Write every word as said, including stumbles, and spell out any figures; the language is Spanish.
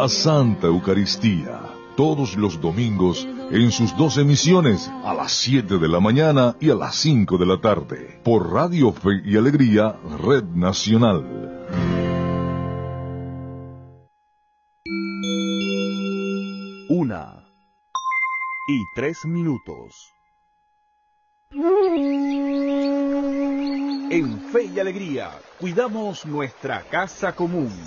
la Santa Eucaristía, todos los domingos en sus dos emisiones, a las siete de la mañana y a las cinco de la tarde, por Radio Fe y Alegría, Red Nacional. Una y tres minutos. En Fe y Alegría, cuidamos nuestra casa común.